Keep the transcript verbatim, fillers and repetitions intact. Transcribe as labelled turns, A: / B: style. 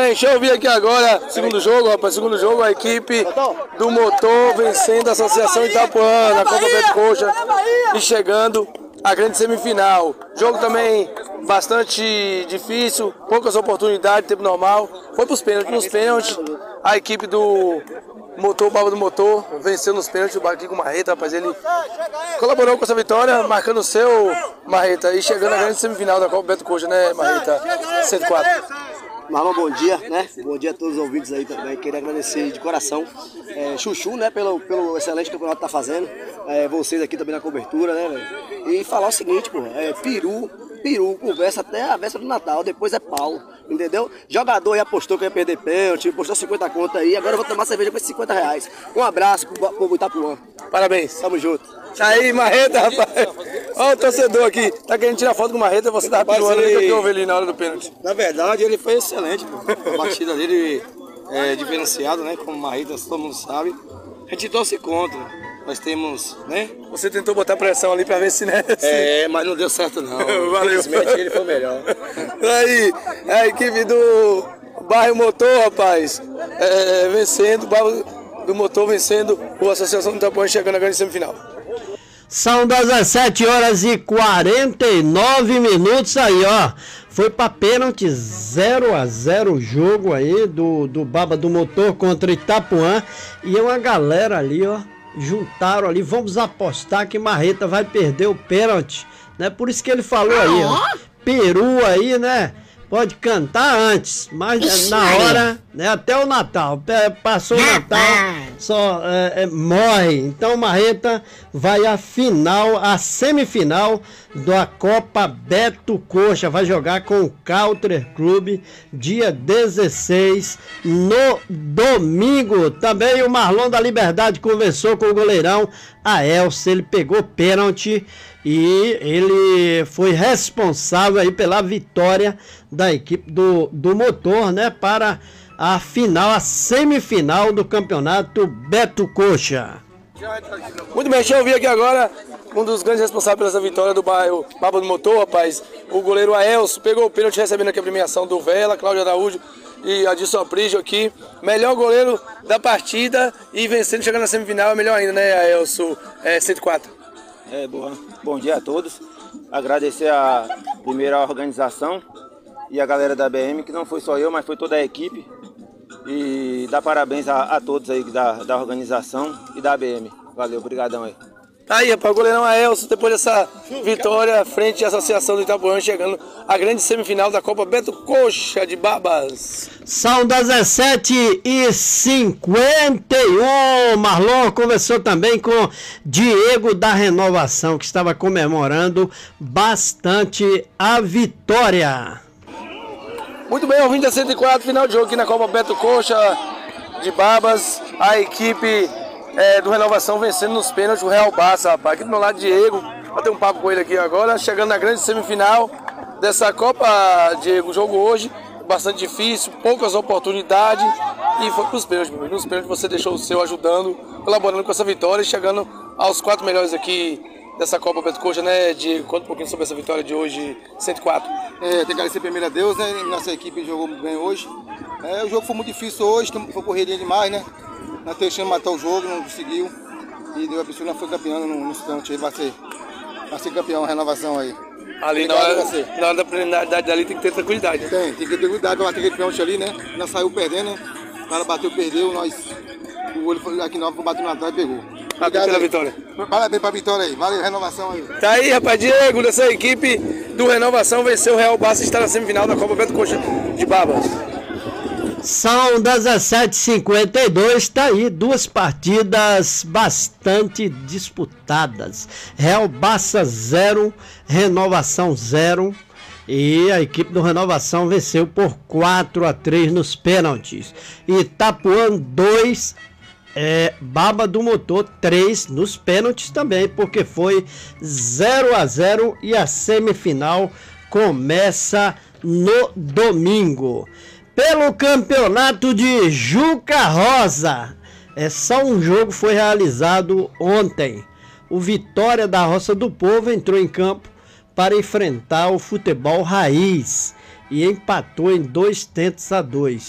A: deixa eu vir aqui agora, segundo jogo, rapaz, segundo jogo, a equipe do Motor vencendo a Associação Itapuã na Copa Beto Coxa e chegando à grande semifinal. Jogo também bastante difícil, poucas oportunidades, tempo normal, foi para os pênaltis. Nos pênaltis, a equipe do Motor, o Baba do Motor, venceu nos pênaltis, o Barquinho com o Marreta, rapaz, ele colaborou com essa vitória, marcando o seu, Marreta, e chegando à grande semifinal da Copa Beto Coxa, né, Marreta? cento e quatro.
B: Marlon, bom dia, né? Bom dia a todos os ouvintes aí também. Queria agradecer de coração é, Chuchu, né? Pelo, pelo excelente campeonato que tá fazendo. É, vocês aqui também na cobertura, né, velho? E falar o seguinte, pô, é, peru, peru, conversa até a véspera do Natal, depois é pau, entendeu? Jogador aí apostou que ia perder pênalti, apostou cinquenta conto aí, agora eu vou tomar cerveja com esses cinquenta reais. Um abraço pro povo Itapuã.
A: Parabéns.
B: Tamo junto.
A: Aí, Marreta, rapaz. Olha o torcedor aqui. Tá querendo tirar foto com o Marreta, você tava piruando ali, o que houve ali na hora do pênalti?
C: Na verdade, ele foi excelente, pô. A batida dele é diferenciada, né? Como o Marreta, todo mundo sabe. A gente torce contra. Nós temos, né?
A: Você tentou botar pressão ali pra ver se, né?
C: É, mas não deu certo não.
A: Valeu.
C: Infelizmente ele foi o melhor.
A: Aí, a equipe do Bairro Motor, rapaz, é, vencendo, o Bairro do Motor vencendo a Associação do Itapuã, chegando à grande semifinal.
D: São dezessete horas e quarenta e nove minutos aí, ó. Foi para pênalti, zero a zero o jogo aí do, do Baba do Motor contra Itapuã. E uma galera ali, ó, juntaram ali, vamos apostar que Marreta vai perder o pênalti, né? Por isso que ele falou aí, ó, peru aí, né? Pode cantar antes, mas Ixi, na hora, né, até o Natal, passou o Natal, só é, é, morre. Então Marreta vai à final, à semifinal da Copa Beto Coxa, vai jogar com o Country Club dia dezesseis, no domingo. Também o Marlon da Liberdade conversou com o goleirão Aelcio, ele pegou pênalti e ele foi responsável aí pela vitória da equipe do, do Motor, né, para a final, a semifinal do campeonato Beto Coxa.
A: Muito bem, deixa eu ouvir aqui agora um dos grandes responsáveis por essa vitória do bairro Baba do Motor, rapaz, o goleiro Aelcio, pegou o pênalti recebendo aqui a premiação do Vela, Cláudio Araújo e Adilson Aprígio aqui, melhor goleiro da partida e vencendo, chegando na semifinal, é melhor ainda, né, Aelcio, é, cento e quatro.
E: É, bom, bom dia a todos. Agradecer a primeira organização e a galera da B M, que não foi só eu, mas foi toda a equipe. E dar parabéns a, a todos aí da, da organização e da B M. Valeu, obrigadão aí.
A: Aí, rapaz, o goleirão Aelcio, depois dessa vitória frente à Associação do Itapuã, chegando à grande semifinal da Copa Beto Coxa de Babas.
D: São dezessete e cinquenta e um. Marlon conversou também com Diego da Renovação, que estava comemorando bastante a vitória.
A: Muito bem, ouvinte da cento e quatro, final de jogo aqui na Copa Beto Coxa de Babas. A equipe É, do Renovação vencendo nos pênaltis o Real Barça, rapaz. Aqui do meu lado, Diego, vou ter um papo com ele aqui agora, chegando na grande semifinal dessa Copa. Diego, jogo hoje bastante difícil, poucas oportunidades e foi para os pênaltis, meu amigo. Nos pênaltis você deixou o seu ajudando, colaborando com essa vitória e chegando aos quatro melhores aqui dessa Copa Beto Coxa, né, Diego? Conta um pouquinho sobre essa vitória de hoje, cento e quatro.
C: É, tem que agradecer primeiro a Deus, né? Nossa equipe jogou muito bem hoje. É, o jogo foi muito difícil hoje, foi correria demais, né? Nós deixamos matar o jogo, não conseguiu. E deu a pessoa, não foi campeão no, no instante aí, vai ser, vai ser campeão, a renovação aí.
A: Ali na hora, na hora da preliminaridade dali tem que ter tranquilidade.
C: Tem, tem que ter tranquilidade pra bater aquele pênalti ali, né? Nós saiu perdendo, né? O cara bateu, perdeu, nós. O olho foi aqui novo, bateu na trás e pegou.
A: Parabéns pela vitória.
C: Parabéns pra vitória aí, valeu, renovação aí.
A: Tá aí, rapaz, Diego, dessa equipe do Renovação venceu o Real Barça e está na semifinal da Copa Beto Coxa de Babas.
D: São dezessete e cinquenta e dois, tá aí, duas partidas bastante disputadas. Real Barça zero, Renovação zero. E a equipe do Renovação venceu por quatro a três nos pênaltis. Itapuã dois, é, Baba do Motor três nos pênaltis também, porque foi zero a zero e a semifinal começa no domingo. Pelo campeonato de Juca Rosa, é só um jogo foi realizado ontem. O Vitória da Roça do Povo entrou em campo para enfrentar o Futebol Raiz e empatou em dois tentos a dois.